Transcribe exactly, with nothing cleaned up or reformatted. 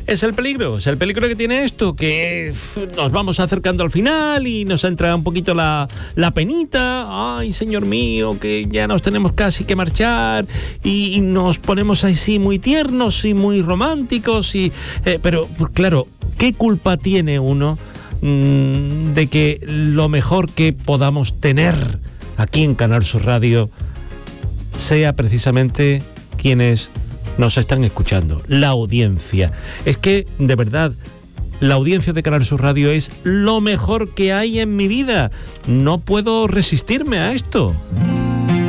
Es el peligro, es el peligro que tiene esto, que nos vamos acercando al final y nos entra un poquito la, la penita. Ay, señor mío, que ya nos tenemos casi que marchar y, y nos ponemos así muy tiernos y muy románticos. Y, eh, pero, claro, ¿qué culpa tiene uno mmm, de que lo mejor que podamos tener aquí en Canal Sur Radio sea precisamente quienes nos están escuchando, la audiencia? Es que, de verdad, la audiencia de Canal Sur Radio es lo mejor que hay en mi vida. No puedo resistirme a esto.